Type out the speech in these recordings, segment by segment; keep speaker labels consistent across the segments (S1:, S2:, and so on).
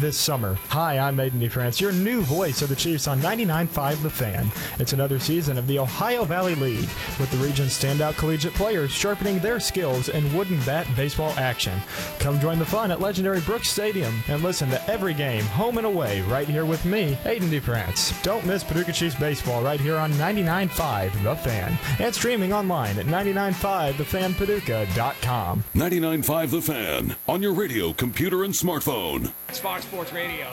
S1: this summer. Hi, I'm Aiden DeFrance, your new voice of the Chiefs on 99.5 The Fan. It's another season of the Ohio Valley League, with the region's standout collegiate players sharpening their skills in wooden bat baseball action. Come join the fun at legendary Brooks Stadium and listen to every game, home and away, right here with me, Aiden DeFrance. Don't miss Paducah Chiefs baseball right here on 99.5 The Fan, and streaming online at 995thefanpaducah.com.
S2: 99.5 The Fan, on your radio, computer, and smartphone.
S3: It's Fox Sports Radio.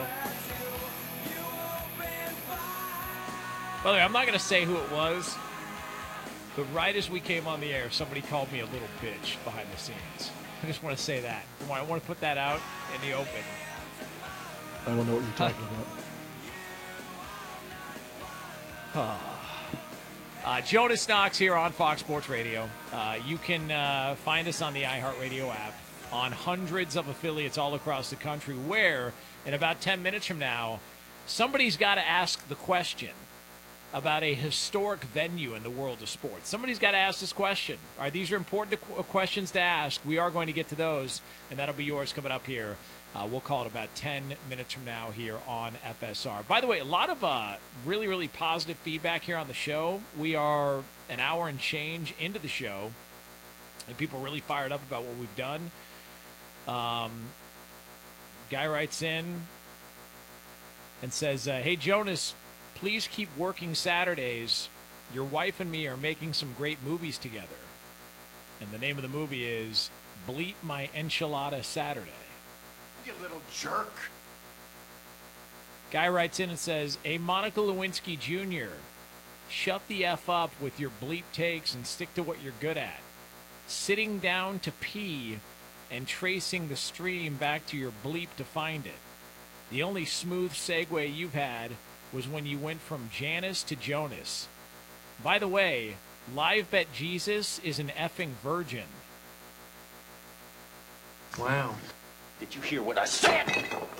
S3: By the way, I'm not going to say who it was, but right as we came on the air, somebody called me a little bitch behind the scenes. I just want to say that. I want to put that out in the open.
S4: I don't know what you're talking
S3: about. Jonas Knox here on Fox Sports Radio. You can find us on the iHeartRadio app, on hundreds of affiliates all across the country, where in about 10 minutes from now, somebody's got to ask the question about a historic venue in the world of sports. Somebody's got to ask this question. All right, these are important questions to ask. We are going to get to those, and that'll be yours coming up here. We'll call it about 10 minutes from now here on FSR. By the way, a lot of really, really positive feedback here on the show. We are an hour and change into the show, and people are really fired up about what we've done. Guy writes in and says, hey, Jonas, please keep working Saturdays. Your wife and me are making some great movies together. And the name of the movie is Bleep My Enchilada Saturday.
S5: You little jerk.
S3: Guy writes in and says, hey, Monica Lewinsky Jr., shut the F up with your bleep takes and stick to what you're good at. Sitting down to pee and tracing the stream back to your bleep to find it. The only smooth segue you've had was when you went from Janice to Jonas. By the way, Live Bet Jesus is an effing virgin.
S5: Wow. Did you hear what I said?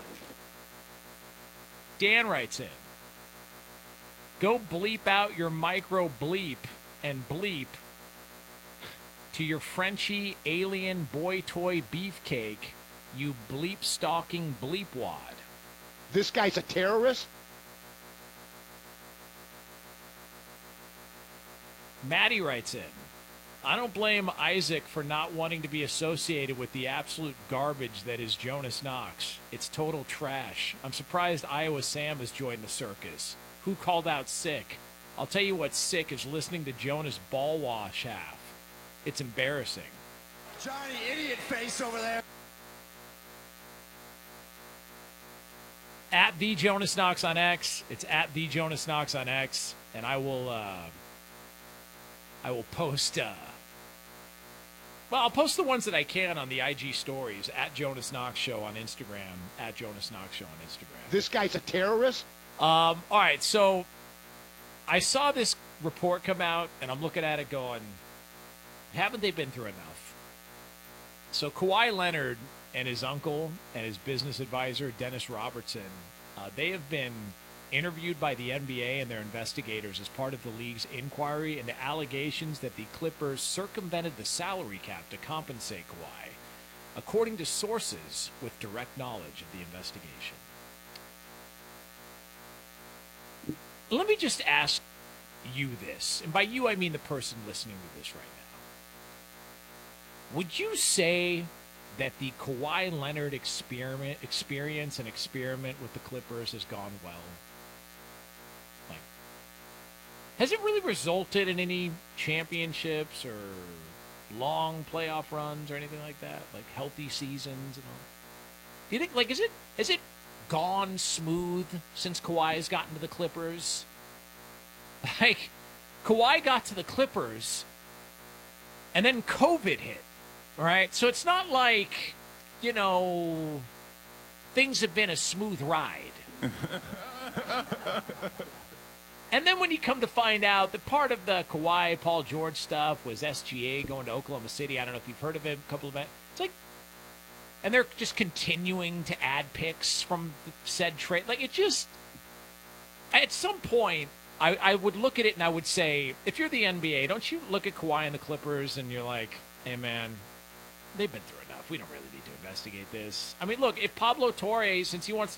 S3: Dan writes in, go bleep out your micro bleep and bleep to your Frenchy alien boy toy beefcake, you bleep stalking bleepwad.
S5: This guy's a terrorist?
S3: Maddie writes in, I don't blame Isaac for not wanting to be associated with the absolute garbage that is Jonas Knox. It's total trash. I'm surprised Iowa Sam has joined the circus. Who called out sick? I'll tell you what's sick is listening to Jonas ball wash half. It's embarrassing.
S5: Johnny idiot face over there.
S3: At the Jonas Knox on X. It's at the Jonas Knox on X. And I will post, I'll post the ones that I can on the IG stories, at Jonas Knox Show on Instagram, at Jonas Knox Show on Instagram.
S5: This guy's a terrorist?
S3: All right, so I saw this report come out, and I'm looking at it going, haven't they been through enough? So Kawhi Leonard and his uncle and his business advisor, Dennis Robertson, they have been interviewed by the NBA and their investigators as part of the league's inquiry into allegations that the Clippers circumvented the salary cap to compensate Kawhi, according to sources with direct knowledge of the investigation. Let me just ask you this, and by you I mean the person listening to this right now. Would you say that the Kawhi Leonard experience and experiment with the Clippers has gone well? Has it really resulted in any championships or long playoff runs or anything like that? Like healthy seasons and all? Do you think, like, has it gone smooth since Kawhi has gotten to the Clippers? Like, Kawhi got to the Clippers and then COVID hit, right? So it's not like, you know, things have been a smooth ride. And then when you come to find out that part of the Kawhi, Paul George stuff was SGA going to Oklahoma City. I don't know if you've heard of it, a couple of it. It's like, and they're just continuing to add picks from said trade. Like, it just, at some point, I would look at it and I would say, if you're the NBA, don't you look at Kawhi and the Clippers and you're like, hey, man, they've been through enough. We don't really need to investigate this. I mean, look, if Pablo Torre, since he wants